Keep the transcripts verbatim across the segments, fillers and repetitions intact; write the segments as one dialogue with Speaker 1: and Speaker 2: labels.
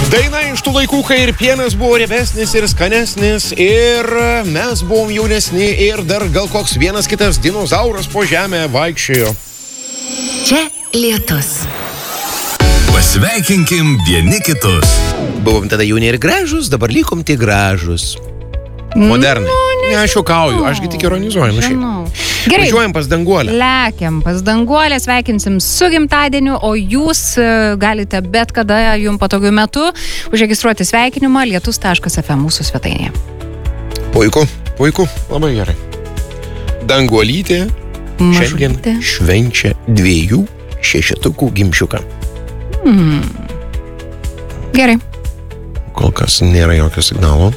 Speaker 1: Daina iš tų laikų, kai ir pienas buvo riebesnis ir skanesnis, ir mes buvom jaunesni, ir dar gal koks vienas kitas dinozauras po žemę vaikščiojo.
Speaker 2: Čia lietus.
Speaker 3: Pasveikinkim vieni kitus.
Speaker 1: Buvom tada jauni ir gražus, dabar likom tik gražus. Modernai.
Speaker 4: Nu,
Speaker 1: ne, aš juokauju, ašgi tik ironizuoju. Nu, šiaip.
Speaker 4: Gerai.
Speaker 1: Važiuojam pas Danguolę.
Speaker 4: Lekiam pas Danguolę, sveikinsim su gimtadieniu, o jūs galite bet kada jums patogiu metu užregistruoti sveikinimą lietus taškas ef em mūsų svetainėje.
Speaker 1: Puiku, puiku, labai gerai. Danguolytė šiandien švenčia dviejų šešetukų gimšiuką.
Speaker 4: Hmm. Gerai.
Speaker 1: Kol kas nėra jokio signalo.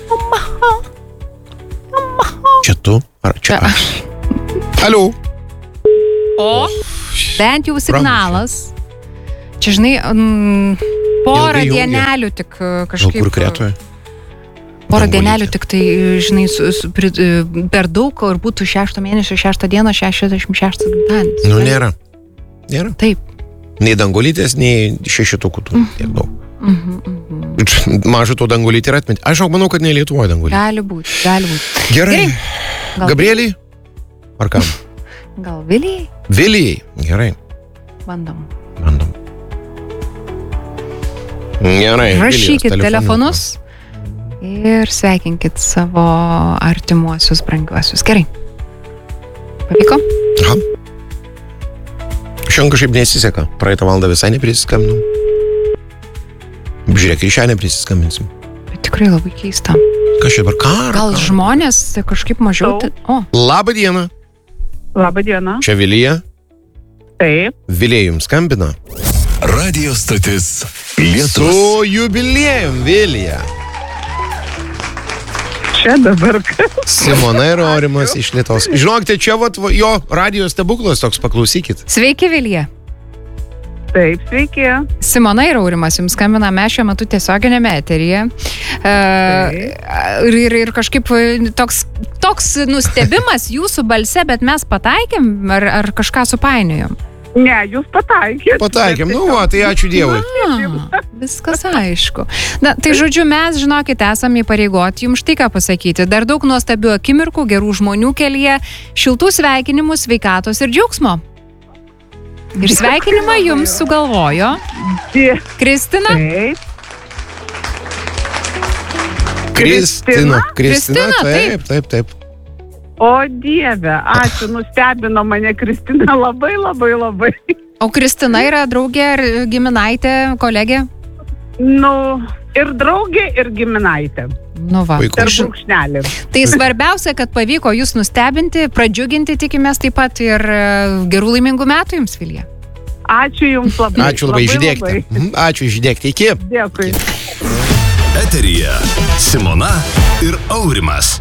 Speaker 1: Čia tu ar čia aš? Alio.
Speaker 4: O, bent jau signalas. Čia, žinai, m, porą dienelių tik kažkaip...
Speaker 1: Gal kur Kretoje?
Speaker 4: Porą dienelių tik tai, žinai, su, su, pri, per daug, ar būtų šešto mėnesio, šeštą dieną, šešiasdešimt šeštas gimtadienis.
Speaker 1: Nu, nėra. Nėra.
Speaker 4: Taip.
Speaker 1: Nei Danguolytės, nei šešetukų tų. Mm. Tiek daug.
Speaker 4: Mhm, mhm.
Speaker 1: Mažą to Danguolytį ir atmeti. Aš manau, kad ne Lietuvoje Danguolytė.
Speaker 4: Gali būti, gali būti.
Speaker 1: Gerai.
Speaker 4: Gal
Speaker 1: Gabrieliai? Ar kam?
Speaker 4: Gal Vilijai?
Speaker 1: Vilijai. Gerai.
Speaker 4: Bandom.
Speaker 1: Bandom. Gerai.
Speaker 4: Rašykit telefonus ir sveikinkit savo artimuosius, brangiuosius. Gerai. Pavyko?
Speaker 1: Aha. Šiandien kažkaip nesiseka. Praeitą valandą visai neprisiskambinau. Žiūrėk, ir šią neprisiskambinsim.
Speaker 4: Bet tikrai labai keista.
Speaker 1: Kas čia dabar karo?
Speaker 4: Gal žmonės kažkaip mažiau... T... O.
Speaker 1: Labą dieną.
Speaker 5: Labą dieną.
Speaker 1: Čia Vilija.
Speaker 5: Taip.
Speaker 1: Vilija jums skambina.
Speaker 3: Radio stotis Lietus.
Speaker 1: Su jubiliejum, Vilija.
Speaker 5: Čia dabar.
Speaker 1: Simona ir Aurimas iš Lietuvos. Žinokite, čia vat, jo radio stebuklas toks, paklausykit.
Speaker 4: Sveiki, Vilija.
Speaker 5: Taip, sveiki.
Speaker 4: Simona ir Aurimas jums skambina, mes šiuo metu tiesioginėme eteryje. Uh, ir, ir, ir kažkaip toks, toks nustebimas jūsų balse, bet mes pataikėm ar, ar kažką supainiojom?
Speaker 5: Ne, jūs pataikėt.
Speaker 1: Pataikėm, nu va, tai ačiū Dievui.
Speaker 4: A, viskas aišku. Na, tai žodžiu, mes, žinokit, esame įpareigoti jums štai ką pasakyti. Dar daug nuostabių akimirkų, gerų žmonių kelyje, šiltų sveikinimų, sveikatos ir džiaugsmo. Ir sveikinimą jums sugalvojo Kristina.
Speaker 5: Taip.
Speaker 1: Kristina. Kristina,
Speaker 4: Kristina,
Speaker 1: taip, taip, taip.
Speaker 5: O Dieve, ačiū, nustebino mane Kristina labai, labai, labai.
Speaker 4: O Kristina yra draugė ar giminaitė, kolegė?
Speaker 5: Nu, ir draugė, ir giminaitė.
Speaker 4: Nu va.
Speaker 1: Puiku.
Speaker 5: Per brūkšnelį.
Speaker 4: Tai svarbiausia, kad pavyko jūs nustebinti, pradžiuginti, tikimės taip pat ir gerų laimingų metų jums, Vilija.
Speaker 5: Ačiū jums labai.
Speaker 1: Ačiū labai, žydėkite. Mhm, ačiū, žydėkite. Iki.
Speaker 5: Dėkui.
Speaker 3: Eteryje Simona ir Aurimas.